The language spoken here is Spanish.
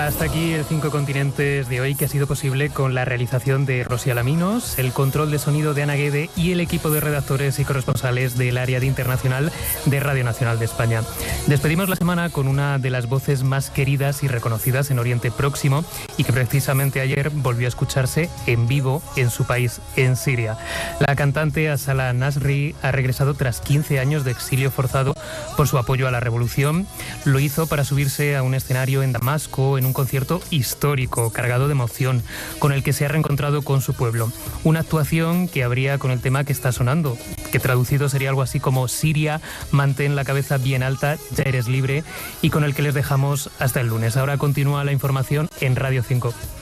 Hasta aquí el 5 continentes de hoy, que ha sido posible con la realización de Rosy Alaminos, el control de sonido de Ana Guede y el equipo de redactores y corresponsales del área de internacional de Radio Nacional de España. Despedimos la semana con una de las voces más queridas y reconocidas en Oriente Próximo y que precisamente ayer volvió a escucharse en vivo en su país, en Siria. La cantante Asala Nasri ha regresado tras 15 años de exilio forzado por su apoyo a la revolución. Lo hizo para subirse a un escenario en Damasco en un concierto histórico, cargado de emoción, con el que se ha reencontrado con su pueblo. Una actuación que abría con el tema que está sonando, que traducido sería algo así como Siria, mantén la cabeza bien alta, ya eres libre, y con el que les dejamos hasta el lunes. Ahora continúa la información en Radio 5.